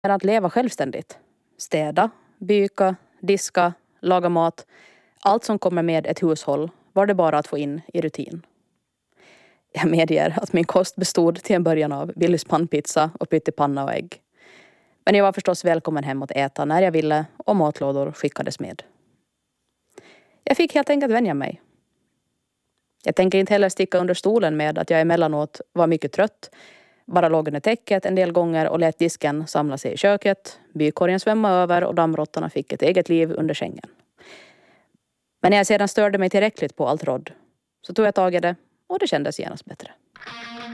Men att leva självständigt. Städa, byka, diska, laga mat. Allt som kommer med ett hushåll var det bara att få in i rutin. Jag medger att min kost bestod till en början av Billys pannpizza och pyttipanna och ägg. Men jag var förstås välkommen hem att äta när jag ville och matlådor skickades med. Jag fick helt enkelt vänja mig. Jag tänker inte heller sticka under stolen med att jag emellanåt var mycket trött, bara låg under täcket en del gånger och lät disken samla sig i köket, bykorgen svämma över och dammråttorna fick ett eget liv under sängen. Men när jag sedan störde mig tillräckligt på allt råd så tog jag tag i det och det kändes genast bättre.